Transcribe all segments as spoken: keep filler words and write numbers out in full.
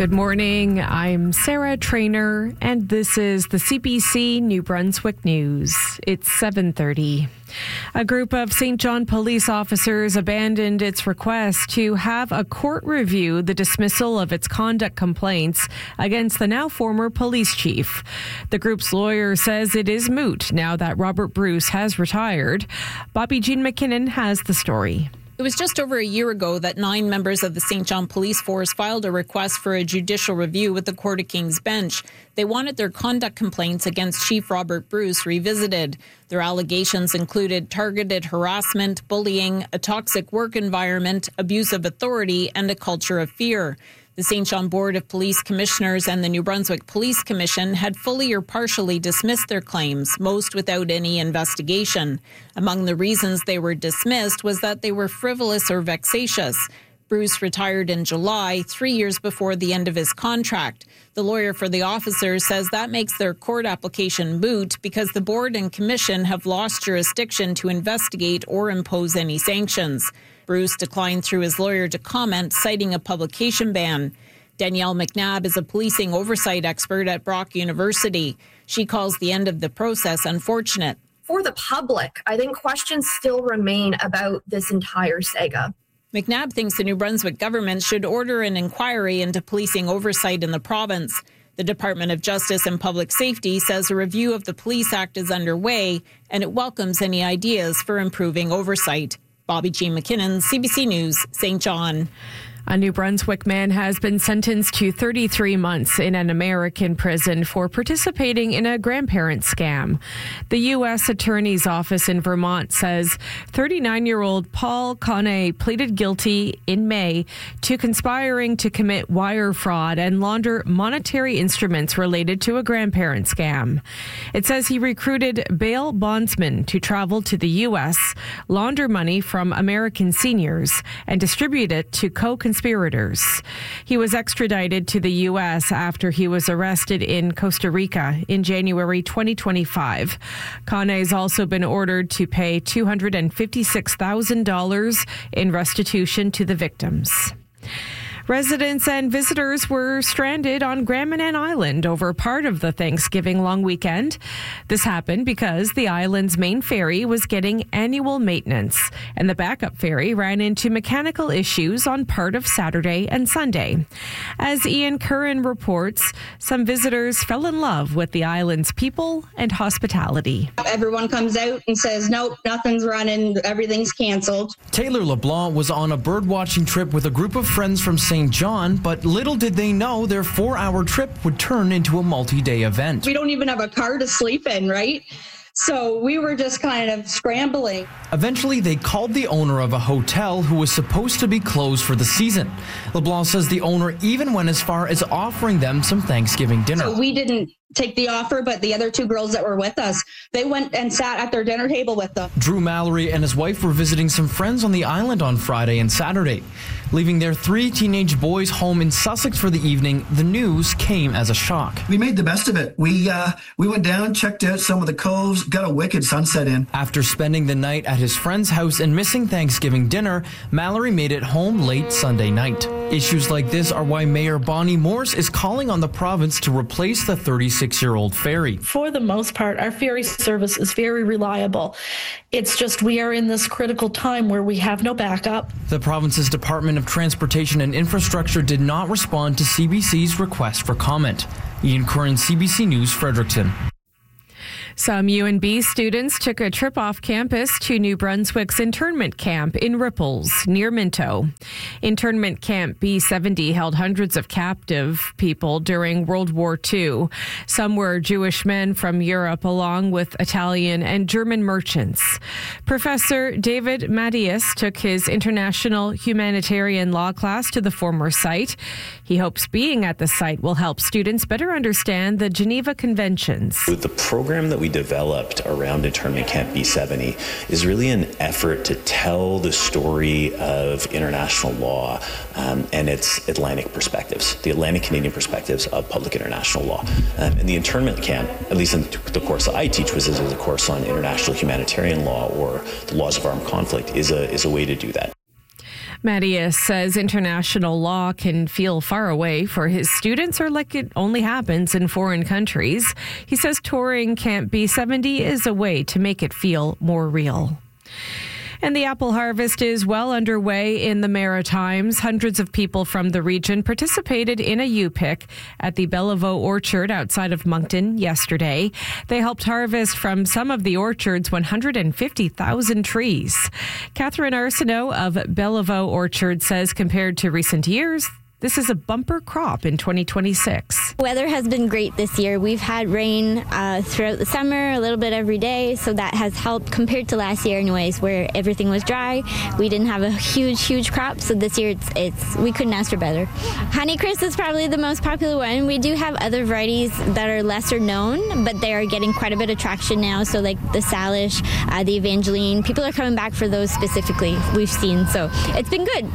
Good morning. I'm Sarah Trainer, and this is the C B C New Brunswick News. It's seven thirty. A group of Saint John police officers abandoned its request to have a court review the dismissal of its conduct complaints against the now former police chief. The group's lawyer says it is moot now that Robert Bruce has retired. Bobby Jean McKinnon has the story. It was just over a year ago that nine members of the Saint John Police Force filed a request for a judicial review with the Court of King's Bench. They wanted their conduct complaints against Chief Robert Bruce revisited. Their allegations included targeted harassment, bullying, a toxic work environment, abuse of authority, and a culture of fear. The Saint John Board of Police Commissioners and the New Brunswick Police Commission had fully or partially dismissed their claims, most without any investigation. Among the reasons they were dismissed was that they were frivolous or vexatious. Bruce retired in July, three years before the end of his contract. The lawyer for the officers says that makes their court application moot because the board and commission have lost jurisdiction to investigate or impose any sanctions. Bruce declined through his lawyer to comment, citing a publication ban. Danielle McNabb is a policing oversight expert at Brock University. She calls the end of the process unfortunate. For the public, I think questions still remain about this entire saga. McNabb thinks the New Brunswick government should order an inquiry into policing oversight in the province. The Department of Justice and Public Safety says a review of the Police Act is underway, and it welcomes any ideas for improving oversight. Bobby Jean McKinnon, C B C News, Saint John. A New Brunswick man has been sentenced to thirty-three months in an American prison for participating in a grandparent scam. The U S Attorney's Office in Vermont says thirty-nine-year-old Paul Conne pleaded guilty in May to conspiring to commit wire fraud and launder monetary instruments related to a grandparent scam. It says he recruited bail bondsmen to travel to the U S, launder money from American seniors, and distribute it to co-conspirators. Conspirators. He was extradited to the U S after he was arrested in Costa Rica in January twenty twenty-five. Conne has also been ordered to pay two hundred fifty-six thousand dollars in restitution to the victims. Residents and visitors were stranded on Grand Manan Island over part of the Thanksgiving long weekend. This happened because the island's main ferry was getting annual maintenance, and the backup ferry ran into mechanical issues on part of Saturday and Sunday. As Ian Curran reports, some visitors fell in love with the island's people and hospitality. Everyone comes out and says, nope, nothing's running, everything's canceled. Taylor LeBlanc was on a bird-watching trip with a group of friends from Saint John, but little did they know their four-hour trip would turn into a multi-day event. We don't even have a car to sleep in, right? So we were just kind of scrambling. Eventually, they called the owner of a hotel who was supposed to be closed for the season. LeBlanc says the owner even went as far as offering them some Thanksgiving dinner. So we didn't take the offer, but the other two girls that were with us, they went and sat at their dinner table with them. Drew Mallory and his wife were visiting some friends on the island on Friday and Saturday. Leaving their three teenage boys home in Sussex for the evening, the news came as a shock. We made the best of it. We uh, we went down, checked out some of the coves, got a wicked sunset in. After spending the night at his friend's house and missing Thanksgiving dinner, Mallory made it home late Sunday night. Issues like this are why Mayor Bonnie Morse is calling on the province to replace the thirty-six-year-old ferry. For the most part, our ferry service is very reliable. It's just we are in this critical time where we have no backup. The province's Department of Transportation and Infrastructure did not respond to C B C's request for comment. Ian Curran, C B C News, Fredericton. Some U N B students took a trip off campus to New Brunswick's internment camp in Ripples, near Minto. Internment Camp B seventy held hundreds of captive people during World War Two. Some were Jewish men from Europe, along with Italian and German merchants. Professor David Mattias took his international humanitarian law class to the former site. He hopes being at the site will help students better understand the Geneva Conventions. The program that we developed around Internment Camp B seventy is really an effort to tell the story of international law um, and its Atlantic perspectives, the Atlantic Canadian perspectives of public international law. Um, and the internment camp, at least in the course that I teach, which is a course on international humanitarian law or the laws of armed conflict, is a is a way to do that. Mattias says international law can feel far away for his students or like it only happens in foreign countries. He says touring Camp B seventy is a way to make it feel more real. And the apple harvest is well underway in the Maritimes. Hundreds of people from the region participated in a U-Pick at the Bellevaux Orchard outside of Moncton yesterday. They helped harvest from some of the orchard's one hundred fifty thousand trees. Catherine Arsenault of Bellevaux Orchard says compared to recent years, this is a bumper crop in twenty twenty-six. Weather has been great this year. We've had rain uh, throughout the summer, a little bit every day, so that has helped compared to last year anyways, where everything was dry. We didn't have a huge, huge crop, so this year it's, it's we couldn't ask for better. Honeycrisp is probably the most popular one. We do have other varieties that are lesser known, but they are getting quite a bit of traction now, so like the Salish, uh, the Evangeline. People are coming back for those specifically, we've seen, so it's been good.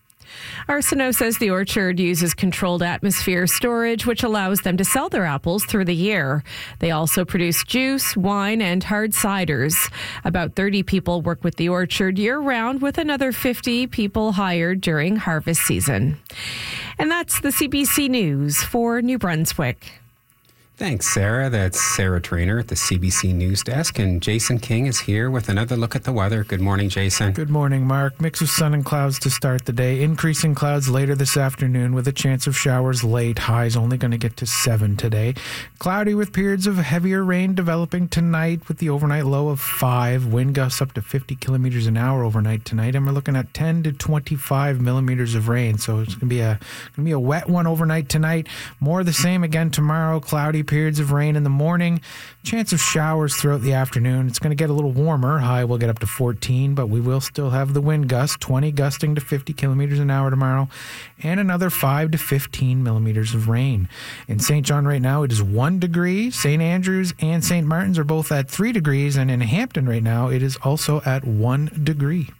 Arsenault says the orchard uses controlled atmosphere storage, which allows them to sell their apples through the year. They also produce juice, wine, and hard ciders. About thirty people work with the orchard year-round, with another fifty people hired during harvest season. And that's the C B C News for New Brunswick. Thanks, Sarah. That's Sarah Trainer at the C B C News Desk. And Jason King is here with another look at the weather. Good morning, Jason. Good morning, Mark. Mix of sun and clouds to start the day. Increasing clouds later this afternoon with a chance of showers late. Highs only going to get to seven today. Cloudy with periods of heavier rain developing tonight with the overnight low of five. Wind gusts up to fifty kilometers an hour overnight tonight. And we're looking at ten to twenty-five millimeters of rain. So it's going to be a going to be a wet one overnight tonight. More of the same again tomorrow. Cloudy periods of rain in the morning, chance of showers throughout the afternoon. It's going to get a little warmer. High will get up to fourteen, but we will still have the wind gust, twenty gusting to fifty kilometers an hour tomorrow, and another five to fifteen millimeters of rain. In Saint John right now, it is one degree. Saint Andrews and Saint Martin's are both at three degrees, and in Hampton right now, it is also at one degree.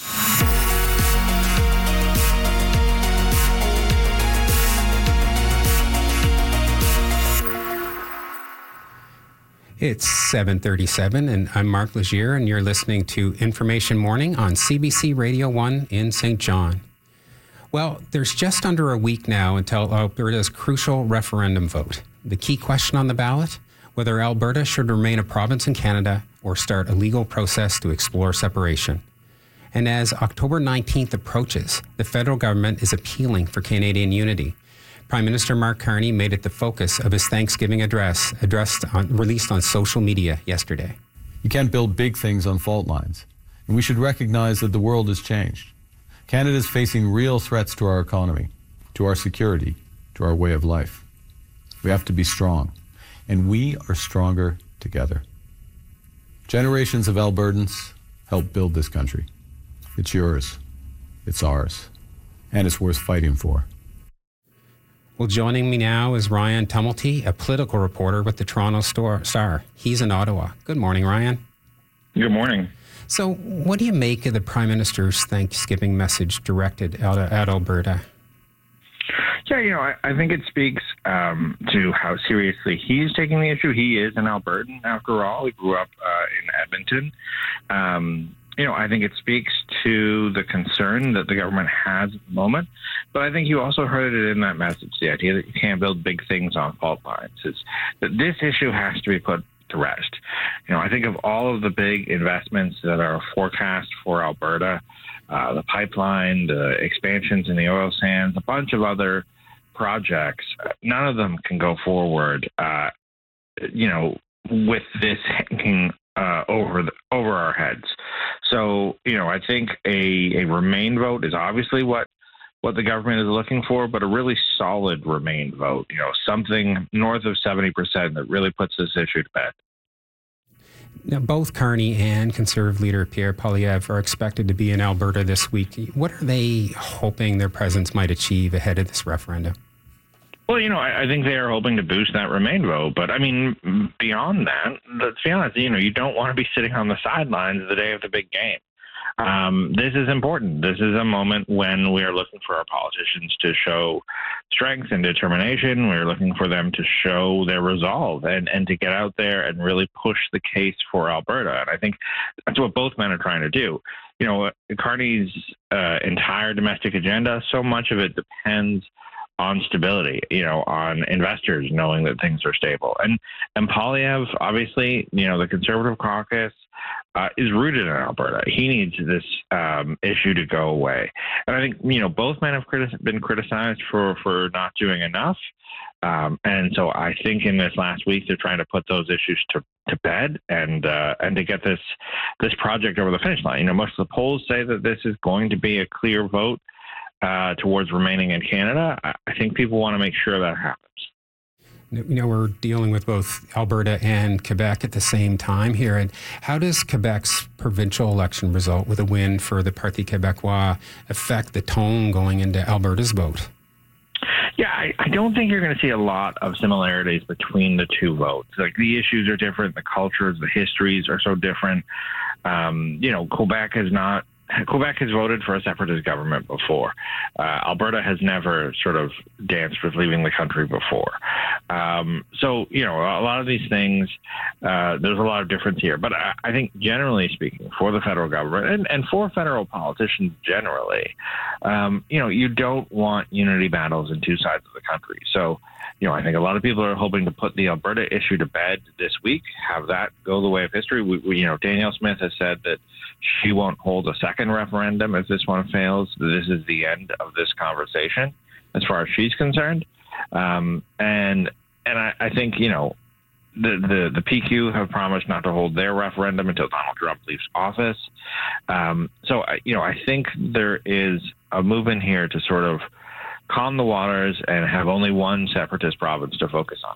It's seven thirty-seven, and I'm Mark Legier, and you're listening to Information Morning on C B C Radio one in Saint John. Well, there's just under a week now until Alberta's crucial referendum vote. The key question on the ballot, whether Alberta should remain a province in Canada or start a legal process to explore separation. And as October nineteenth approaches, the federal government is appealing for Canadian unity. Prime Minister Mark Carney made it the focus of his Thanksgiving address, addressed on, released on social media yesterday. You can't build big things on fault lines, and we should recognize that the world has changed. Canada is facing real threats to our economy, to our security, to our way of life. We have to be strong, and we are stronger together. Generations of Albertans helped build this country. It's yours, it's ours, and it's worth fighting for. Well, joining me now is Ryan Tumulty, a political reporter with the Toronto Star. He's in Ottawa. Good morning, Ryan. Good morning. So what do you make of the Prime Minister's Thanksgiving message directed at, at Alberta? Yeah, you know, I, I think it speaks um, to how seriously he's taking the issue. He is an Albertan, after all. He grew up uh, in Edmonton. Um, you know, I think it speaks to the concern that the government has at the moment. But I think you also heard it in that message, the idea that you can't build big things on fault lines. Is that this issue has to be put to rest. You know, I think of all of the big investments that are forecast for Alberta, uh, the pipeline, the expansions in the oil sands, a bunch of other projects, none of them can go forward, uh, you know, with this hanging uh, over the, over our heads. So, you know, I think a, a Remain vote is obviously what what the government is looking for, but a really solid Remain vote, you know, something north of seventy percent that really puts this issue to bed. Now, both Carney and Conservative leader Pierre Poilievre are expected to be in Alberta this week. What are they hoping their presence might achieve ahead of this referendum? Well, you know, I, I think they are hoping to boost that Remain vote. But, I mean, beyond that, let's be honest, you know, you don't want to be sitting on the sidelines the day of the big game. Um, this is important. This is a moment when we are looking for our politicians to show strength and determination. We're looking for them to show their resolve and, and to get out there and really push the case for Alberta. And I think that's what both men are trying to do. You know, Carney's uh, entire domestic agenda, so much of it depends on stability, you know, on investors knowing that things are stable. And and Poilievre, obviously, you know, the Conservative caucus uh, is rooted in Alberta. He needs this um, issue to go away. And I think, you know, both men have criti- been criticized for, for not doing enough. Um, and so I think in this last week, they're trying to put those issues to, to bed and uh, and to get this this project over the finish line. You know, most of the polls say that this is going to be a clear vote Uh, towards remaining in Canada. I think people want to make sure that happens. You know, we're dealing with both Alberta and Quebec at the same time here. And how does Quebec's provincial election result with a win for the Parti Québécois affect the tone going into Alberta's vote? Yeah, I, I don't think you're going to see a lot of similarities between the two votes. Like, the issues are different, the cultures, the histories are so different. Um, you know, Quebec is not Quebec has voted for a separatist government before. Uh, Alberta has never sort of danced with leaving the country before. Um, so, you know, a lot of these things, uh, there's a lot of difference here. But I, I think generally speaking, for the federal government and, and for federal politicians generally, um, you know, you don't want unity battles in two sides of the country. So, you know, I think a lot of people are hoping to put the Alberta issue to bed this week, have that go the way of history. We, we, you know, Danielle Smith has said that she won't hold a second referendum if this one fails. This is the end of this conversation, as far as she's concerned. Um, and and I, I think, you know, the, the, the P Q have promised not to hold their referendum until Donald Trump leaves office. Um, so, you know, I think there is a movement here to sort of calm the waters and have only one separatist province to focus on.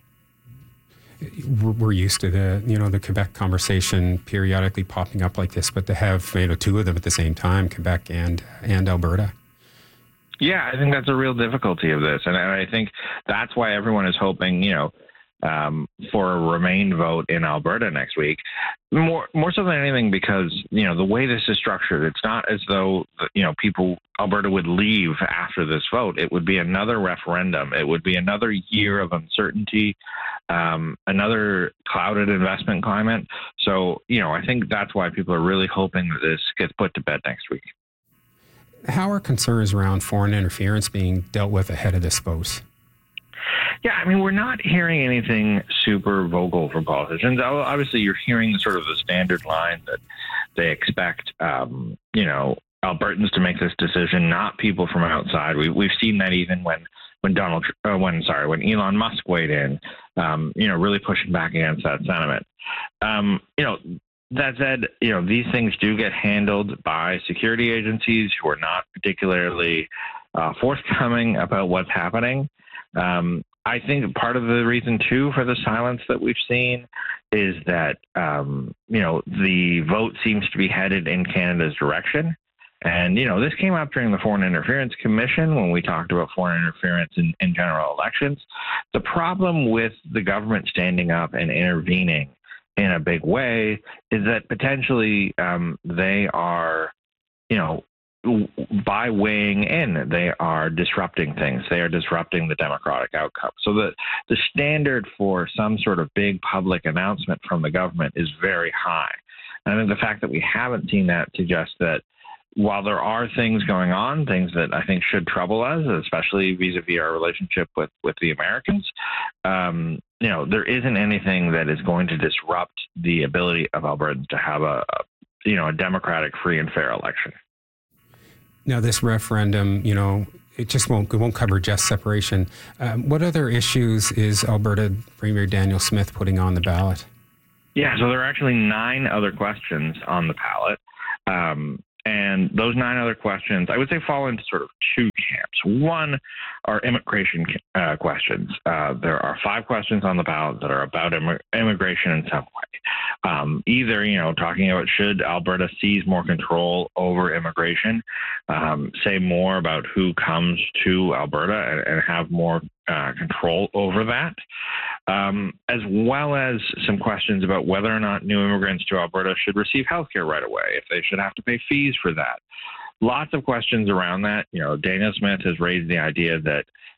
We're used to the, you know, the Quebec conversation periodically popping up like this, but to have, you know, two of them at the same time, Quebec and and Alberta. Yeah, I think that's a real difficulty of this. And I think that's why everyone is hoping, you know, um, for a Remain vote in Alberta next week. More more so than anything because, you know, the way this is structured, it's not as though, you know, people, Alberta would leave after this vote. It would be another referendum. It would be another year of uncertainty, um, another clouded investment climate. So, you know, I think that's why people are really hoping that this gets put to bed next week. How are concerns around foreign interference being dealt with ahead of this vote? Yeah, I mean, we're not hearing anything super vocal from politicians. Obviously, you're hearing sort of the standard line that they expect, um, you know, Albertans to make this decision, not people from outside. We, we've seen that even when when Donald, uh, when sorry, when Elon Musk weighed in, um, you know, really pushing back against that sentiment. Um, you know, that said, you know, these things do get handled by security agencies who are not particularly uh, forthcoming about what's happening. Um, I think part of the reason, too, for the silence that we've seen is that, um, you know, the vote seems to be headed in Canada's direction. And, you know, this came up during the Foreign Interference Commission when we talked about foreign interference in, in general elections. The problem with the government standing up and intervening in a big way is that potentially um, they are, you know, by weighing in, they are disrupting things. They are disrupting the democratic outcome. So the, the standard for some sort of big public announcement from the government is very high. And I think the fact that we haven't seen that suggests that while there are things going on, things that I think should trouble us, especially vis-a-vis our relationship with, with the Americans, um, you know, there isn't anything that is going to disrupt the ability of Albertans to have a, a you know, a democratic, free and fair election. Now, this referendum, you know, it just won't it won't cover just separation. Um, what other issues is Alberta Premier Danielle Smith putting on the ballot? Yeah, so there are actually nine other questions on the ballot. Um, and those nine other questions, I would say, fall into sort of two camps. One are immigration uh, questions. Uh, there are five questions on the ballot that are about imm- immigration in some way. Um, either, you know, talking about should Alberta seize more control over immigration, um, say more about who comes to Alberta and, and have more uh, control over that, um, as well as some questions about whether or not new immigrants to Alberta should receive health care right away, if they should have to pay fees for that. Lots of questions around that. You know, Danielle Smith has raised the idea that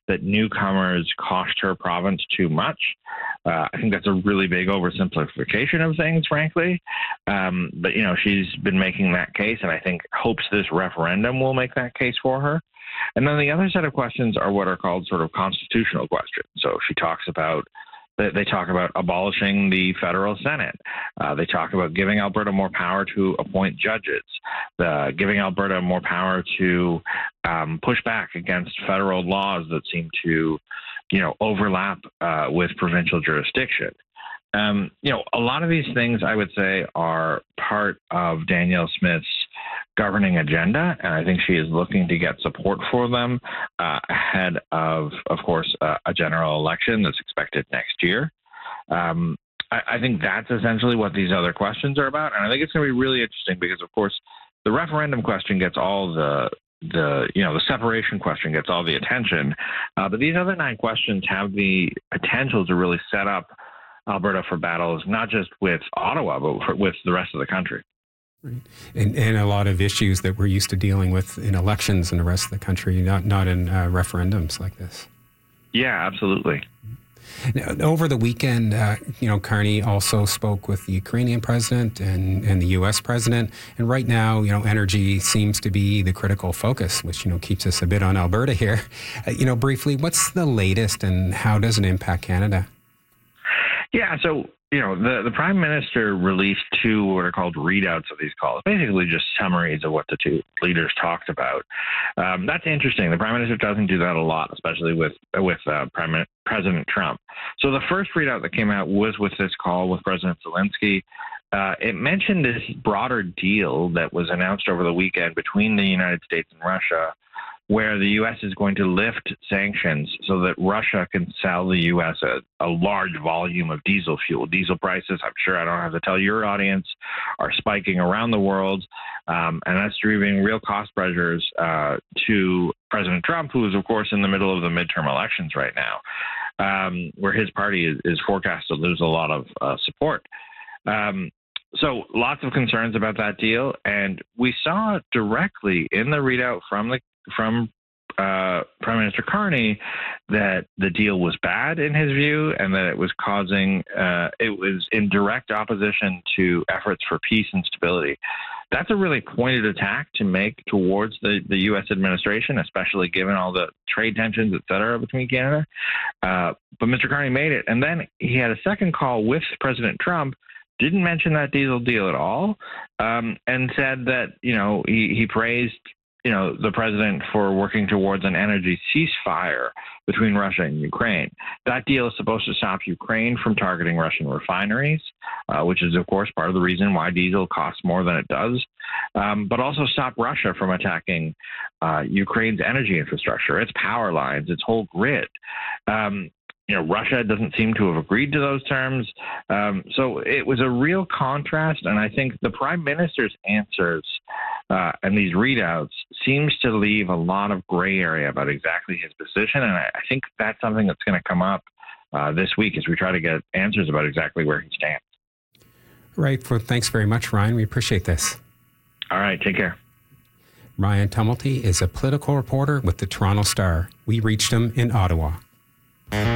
that newcomers cost her province too much. Uh, I think that's a really big oversimplification of things, frankly. Um, but, you know, she's been making that case, and I think hopes this referendum will make that case for her. And then the other set of questions are what are called sort of constitutional questions. So she talks about They talk about abolishing the federal Senate. Uh, they talk about giving Alberta more power to appoint judges, uh, giving Alberta more power to um, push back against federal laws that seem to, you know, overlap uh, with provincial jurisdiction. Um, you know, a lot of these things, I would say, are part of Danielle Smith's governing agenda, and I think she is looking to get support for them uh, ahead of, of course, uh, a general election that's expected next year. Um, I, I think that's essentially what these other questions are about, and I think it's going to be really interesting because, of course, the referendum question gets all the the you know the separation question gets all the attention, uh, but these other nine questions have the potential to really set up Alberta for battles, not just with Ottawa, but for, with the rest of the country. Right. And, and a lot of issues that we're used to dealing with in elections in the rest of the country, not not in uh, referendums like this. Yeah, absolutely. Now, over the weekend, uh, you know, Carney also spoke with the Ukrainian president and, and the U S president. And right now, you know, energy seems to be the critical focus, which, you know, keeps us a bit on Alberta here. Uh, you know, briefly, what's the latest and how does it impact Canada? Yeah, so, you know, the, the Prime Minister released two what are called readouts of these calls, basically just summaries of what the two leaders talked about. Um, that's interesting. The Prime Minister doesn't do that a lot, especially with with uh, Prime, President Trump. So the first readout that came out was with this call with President Zelensky. Uh, it mentioned this broader deal that was announced over the weekend between the United States and Russia, where the U S is going to lift sanctions so that Russia can sell the U S a, a large volume of diesel fuel. Diesel prices, I'm sure I don't have to tell your audience, are spiking around the world, um, and that's driving real cost pressures uh, to President Trump, who is, of course, in the middle of the midterm elections right now, um, where his party is, is forecast to lose a lot of uh, support. Um, So lots of concerns about that deal, and we saw directly in the readout from the from uh, Prime Minister Carney that the deal was bad in his view, and that it was causing uh, it was in direct opposition to efforts for peace and stability. That's a really pointed attack to make towards the, the U S administration, especially given all the trade tensions, et cetera, between Canada. Uh, but Mister Carney made it, and then he had a second call with President Trump. Didn't mention that diesel deal at all, um, and said that, you know, he, he praised, you know, the president for working towards an energy ceasefire between Russia and Ukraine. That deal is supposed to stop Ukraine from targeting Russian refineries, uh, which is, of course, part of the reason why diesel costs more than it does, um, but also stop Russia from attacking uh, Ukraine's energy infrastructure, its power lines, its whole grid. Um, You know, Russia doesn't seem to have agreed to those terms. Um, so it was a real contrast. And I think the Prime Minister's answers uh, and these readouts seems to leave a lot of gray area about exactly his position. And I, I think that's something that's going to come up uh, this week as we try to get answers about exactly where he stands. Right. Well, thanks very much, Ryan. We appreciate this. All right. Take care. Ryan Tumulty is a political reporter with the Toronto Star. We reached him in Ottawa.